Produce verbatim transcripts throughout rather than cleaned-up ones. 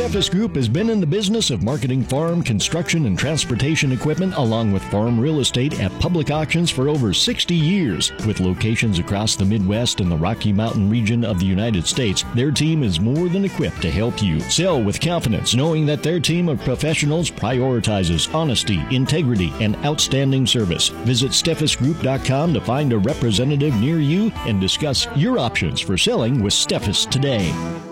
Steffes Group has been in the business of marketing farm, construction, and transportation equipment along with farm real estate at public auctions for over sixty years. With locations across the Midwest and the Rocky Mountain region of the United States, their team is more than equipped to help you. Sell with confidence, knowing that their team of professionals prioritizes honesty, integrity, and outstanding service. Visit Steffes Group dot com to find a representative near you and discuss your options for selling with Steffes today.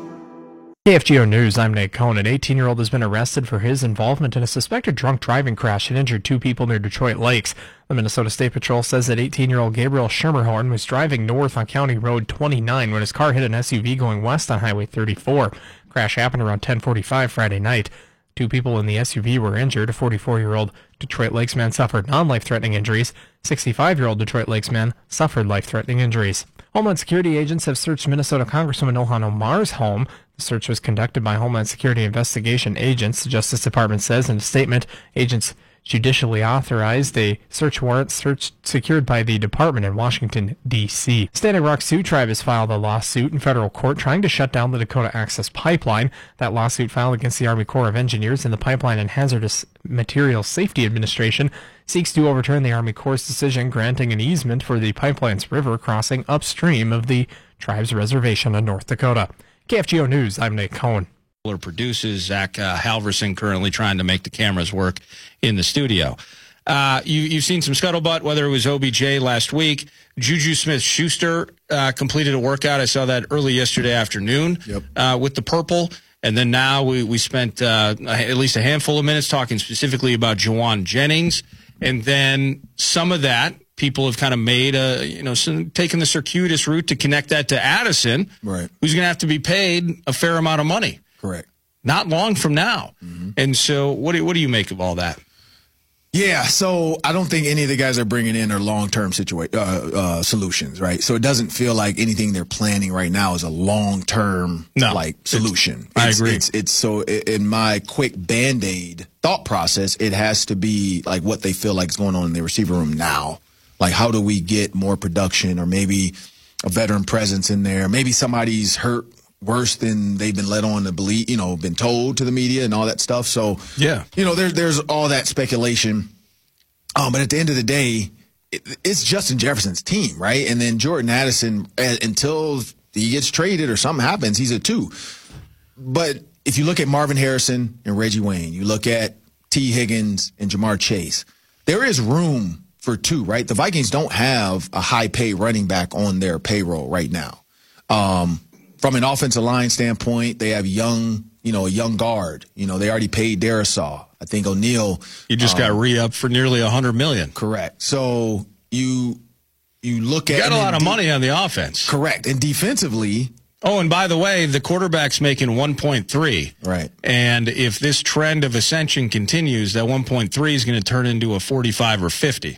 K F G O News, I'm Nate Cohn. An eighteen-year-old has been arrested for his involvement in a suspected drunk driving crash that injured two people near Detroit Lakes. The Minnesota State Patrol says that eighteen-year-old Gabriel Schermerhorn was driving north on County Road twenty-nine when his car hit an S U V going west on Highway thirty-four. Crash happened around ten forty-five Friday night. Two people in the S U V were injured. A forty-four-year-old Detroit Lakes man suffered non-life-threatening injuries. sixty-five-year-old Detroit Lakes man suffered life-threatening injuries. Homeland Security agents have searched Minnesota Congresswoman Ilhan Omar's home. The search was conducted by Homeland Security investigation agents. The Justice Department says in a statement, agents judicially authorized a search warrant search secured by the department in Washington, D C Standing Rock Sioux Tribe has filed a lawsuit in federal court trying to shut down the Dakota Access Pipeline. That lawsuit filed against the Army Corps of Engineers and the Pipeline and Hazardous Materials Safety Administration seeks to overturn the Army Corps' decision granting an easement for the pipeline's river crossing upstream of the tribe's reservation in North Dakota. K F G O News, I'm Nate Cohn. Produces Zach uh, Halverson currently trying to make the cameras work in the studio. Uh, you, you've seen some scuttlebutt, whether it was O B J last week. Juju Smith-Schuster uh, completed a workout. I saw that early yesterday afternoon yep. uh, with the purple. And then now we, we spent uh, at least a handful of minutes talking specifically about Jawan Jennings. And then some of that, people have kind of made a, you know, some, taken the circuitous route to connect that to Addison, right, who's going to have to be paid a fair amount of money. Correct. Not long from now. Mm-hmm. And so what do, what do you make of all that? Yeah, so I don't think any of the guys they're bringing in are long-term situa- uh, uh, solutions, right? So it doesn't feel like anything they're planning right now is a long-term no, like solution. I it's, agree. It's, it's so in my quick Band-Aid thought process, it has to be like what they feel like is going on in the receiver room now. Like how do we get more production or maybe a veteran presence in there? Maybe somebody's hurt worse than they've been led on to believe, you know, been told to the media and all that stuff. So, yeah, you know, there's there's all that speculation. Um, but at the end of the day, it, it's Justin Jefferson's team, right? And then Jordan Addison, uh, until he gets traded or something happens, he's a two. But if you look at Marvin Harrison and Reggie Wayne, you look at T. Higgins and Jamar Chase, there is room for two, right? The Vikings don't have a high-paid running back on their payroll right now. Um, from an offensive line standpoint, they have young, you know, a young guard. You know, they already paid Darisaw. I think O'Neal. You just um, got re-up for nearly a hundred million. Correct. So you you look at you got a lot of de- money on the offense. Correct. And defensively. Oh, and by the way, the quarterback's making one point three. Right. And if this trend of ascension continues, that one point three is going to turn into a forty-five or fifty.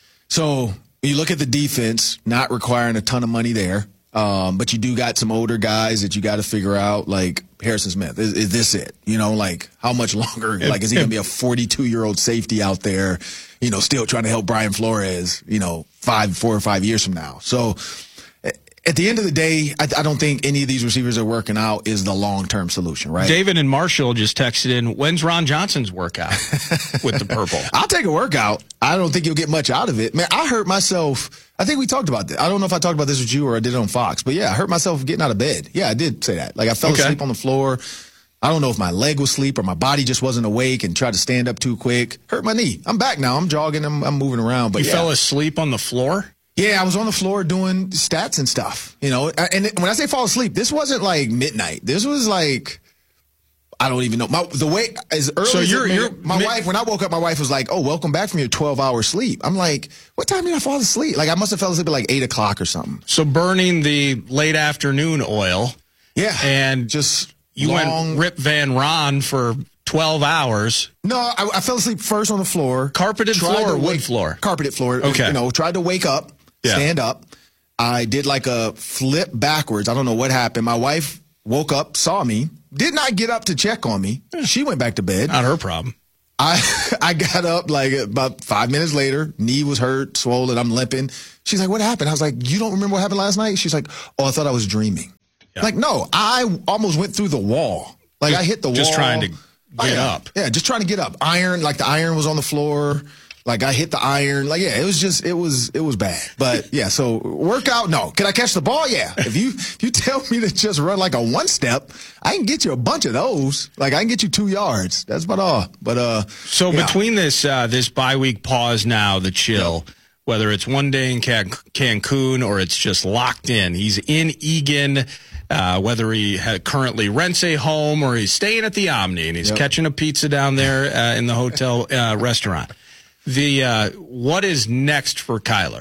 So you look at the defense, not requiring a ton of money there. Um, but you do got some older guys that you got to figure out, like Harrison Smith. Is, is this it? You know, like how much longer? Like, is he going to be a forty-two-year-old safety out there, you know, still trying to help Brian Flores, you know, five, four or five years from now? So at the end of the day, I, I don't think any of these receivers are working out is the long-term solution, right? David and Marshall just texted in, when's Ron Johnson's workout with the purple? I'll take a workout. I don't think you'll get much out of it. Man, I hurt myself. I think we talked about this. I don't know if I talked about this with you or I did it on Fox, but yeah, I hurt myself getting out of bed. Yeah, I did say that. Like I fell okay. asleep on the floor. I don't know if my leg was asleep or my body just wasn't awake and tried to stand up too quick. Hurt my knee. I'm back now. I'm jogging. I'm, I'm moving around. But you yeah. fell asleep on the floor? Yeah, I was on the floor doing stats and stuff, you know. And when I say fall asleep, this wasn't like midnight. This was like, I don't even know. My, the way as early so as you're, it, you're my mid- wife, when I woke up, my wife was like, "Oh, welcome back from your twelve-hour sleep." I'm like, "What time did I fall asleep?" Like I must have fell asleep at like eight o'clock or something. So burning the late afternoon oil, yeah, and just you long, went Rip Van Ron for twelve hours. No, I, I fell asleep first on the floor, carpeted floor, or wood wake, floor, carpeted floor. Okay, you know, tried to wake up, yeah. stand up. I did like a flip backwards. I don't know what happened. My wife woke up, saw me, did not get up to check on me. She went back to bed. Not her problem. I I got up like about five minutes later. Knee was hurt, swollen. I'm limping. She's like, "What happened?" I was like, "You don't remember what happened last night?" She's like, "Oh, I thought I was dreaming." Yeah. Like, no, I almost went through the wall. Like just, I hit the just wall. Just trying to get oh, yeah. up. Yeah, just trying to get up. Iron, like the iron was on the floor. Like I hit the iron. Like, yeah, it was just, it was, it was bad. But yeah, so workout, no. Can I catch the ball? Yeah. If you, if you tell me to just run like a one step, I can get you a bunch of those. Like I can get you two yards. That's about all. But, uh, so yeah. between this, uh, this bye week pause now, the chill, yeah. whether it's one day in Can- Cancun or it's just locked in, he's in Egan, uh, whether he ha- currently rents a home or he's staying at the Omni and he's yep. catching a pizza down there, uh, in the hotel, uh, restaurant. The uh, what is next for Kyler?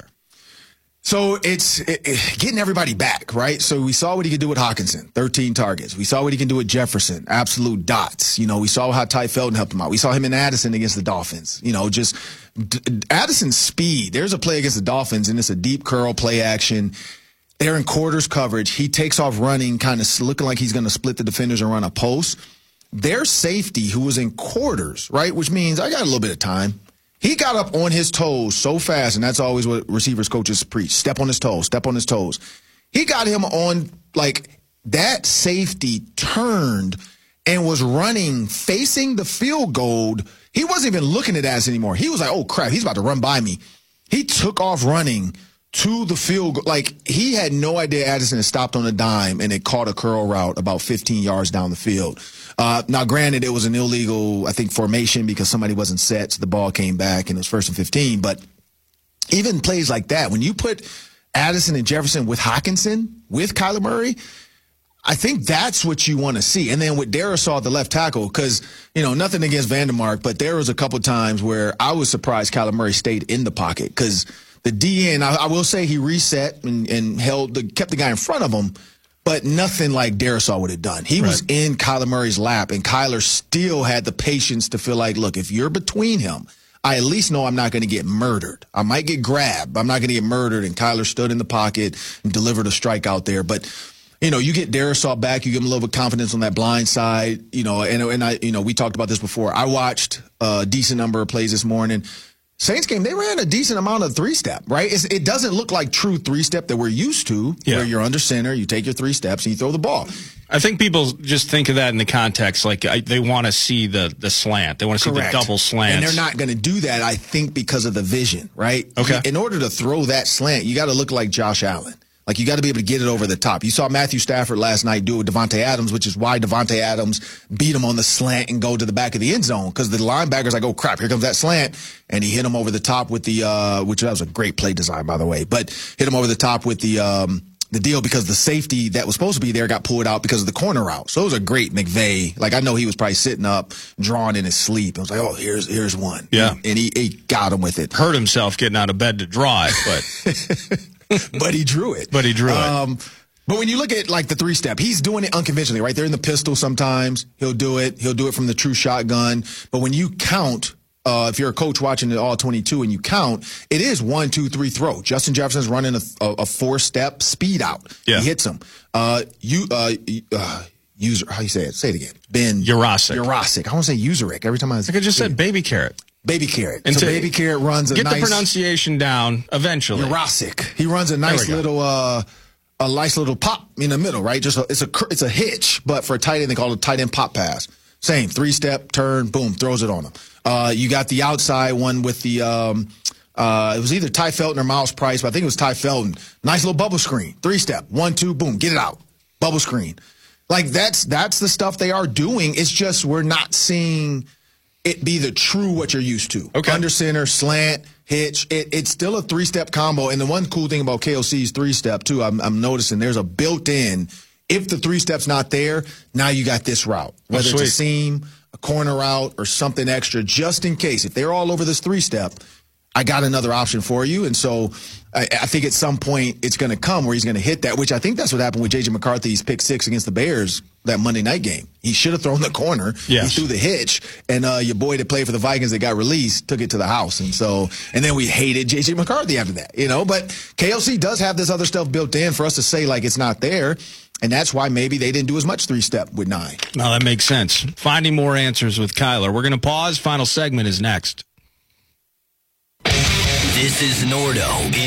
So it's it, it, getting everybody back, right? So we saw what he could do with Hawkinson, thirteen targets. We saw what he can do with Jefferson, absolute dots. You know, we saw how Ty Felton helped him out. We saw him in Addison against the Dolphins. You know, just d- Addison's speed. There's a play against the Dolphins, and it's a deep curl play action. They're in quarters coverage. He takes off running, kind of looking like he's going to split the defenders and run a post. Their safety, who was in quarters, right, which means I got a little bit of time. He got up on his toes so fast, and that's always what receivers coaches preach. Step on his toes, step on his toes. He got him on, like, that safety turned and was running, facing the field goal. He wasn't even looking at us anymore. He was like, oh, crap, he's about to run by me. He took off running to the field goal. Like, he had no idea Addison had stopped on a dime and it caught a curl route about fifteen yards down the field. Uh, now, granted, it was an illegal, I think, formation because somebody wasn't set, so the ball came back and it was first and fifteen. But even plays like that, when you put Addison and Jefferson with Hawkinson, with Kyler Murray, I think that's what you want to see. And then with Darrisaw at the left tackle, because, you know, nothing against Vandermark, but there was a couple times where I was surprised Kyler Murray stayed in the pocket because the D N, I, I will say he reset and, and held the, kept the guy in front of him. But nothing like Darrisaw would have done. He right. was in Kyler Murray's lap, and Kyler still had the patience to feel like, look, if you're between him, I at least know I'm not going to get murdered. I might get grabbed, but I'm not going to get murdered. And Kyler stood in the pocket and delivered a strike out there. But, you know, you get Darrisaw back, you give him a little bit of confidence on that blind side, you know, and, and I, you know, we talked about this before. I watched a decent number of plays this morning. Saints game, they ran a decent amount of three-step, right? It's, it doesn't look like true three-step that we're used to, yeah. where you're under center, you take your three steps, and you throw the ball. I think people just think of that in the context, like I, they want to see the, the slant. They want to see the double slant. And they're not going to do that, I think, because of the vision, right? Okay. In order to throw that slant, you got to look like Josh Allen. Like, you got to be able to get it over the top. You saw Matthew Stafford last night do it with Devontae Adams, which is why Devontae Adams beat him on the slant and go to the back of the end zone, because the linebacker's like, oh, crap, here comes that slant. And he hit him over the top with the, uh, which that was a great play design, by the way, but hit him over the top with the, um, the deal because the safety that was supposed to be there got pulled out because of the corner route. So it was a great McVay. Like, I know he was probably sitting up, drawing in his sleep. I was like, oh, here's here's one. Yeah. And he, he got him with it. Hurt himself getting out of bed to draw it, but... but he drew it. But he drew um, it. But when you look at, like, the three-step, he's doing it unconventionally, right? They're in the pistol sometimes. He'll do it. He'll do it from the true shotgun. But when you count, uh, if you're a coach watching it all twenty-two and you count, it is one, two, three, throw. Justin Jefferson's running a, a, a four-step speed out. Yeah. He hits him. Uh, you, uh, uh, user, how you say it? Say it again. Ben. Jurasic. Jurasic. I want to say Userick every time I say it. I just said baby carrot. Baby carrot. And so to baby carrot runs a get nice... Get the pronunciation down eventually. Jurasic. He runs a nice little... Uh, a nice little pop in the middle, right? Just a, it's a it's a hitch, but for a tight end, they call it a tight end pop pass. Same, three-step, turn, boom, throws it on him. Uh, you got the outside one with the... Um, uh, it was either Ty Felton or Miles Price, but I think it was Ty Felton. Nice little bubble screen. Three-step, one, two, boom, get it out. Bubble screen. Like, that's that's the stuff they are doing. It's just we're not seeing... it be the true what you're used to. Okay. Under center, slant, hitch. It, it's still a three-step combo. And the one cool thing about K O C's three-step, too, I'm, I'm noticing there's a built-in, if the three-step's not there, now you got this route. Whether oh, it's a seam, a corner route, or something extra, just in case. If they're all over this three-step, I got another option for you. And so I, I think at some point it's going to come where he's going to hit that, which I think that's what happened with J J McCarthy's pick six against the Bears that Monday night game. He should have thrown the corner. Yes. He threw the hitch. And uh, your boy that played for the Vikings that got released took it to the house. And so, and then we hated J J McCarthy after that, you know. But K L C does have this other stuff built in for us to say, like, it's not there. And that's why maybe they didn't do as much three-step with nine. No, that makes sense. Finding more answers with Kyler. We're going to pause. Final segment is next. This is Nordo.